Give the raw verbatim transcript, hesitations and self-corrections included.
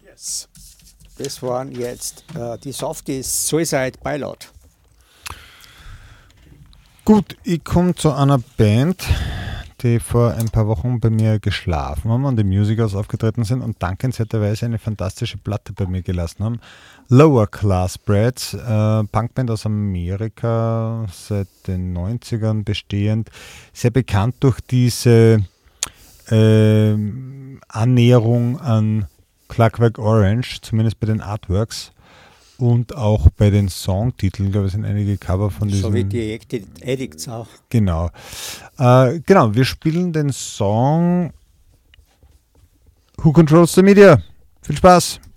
Das waren jetzt äh, die Softies Suicide Pilot. Gut, ich komme zu einer Band, die vor ein paar Wochen bei mir geschlafen haben und im Musicals aufgetreten sind und dankenswerterweise eine fantastische Platte bei mir gelassen haben. Lower Class Brats, äh, Punkband aus Amerika, seit den neunzigern bestehend, sehr bekannt durch diese äh, Annäherung an Clockwork Orange, zumindest bei den Artworks. Und auch bei den Songtiteln, glaube ich, sind einige Cover von diesem... So wie die Addicts auch. Genau. Äh, genau, wir spielen den Song Who Controls the Media. Viel Spaß!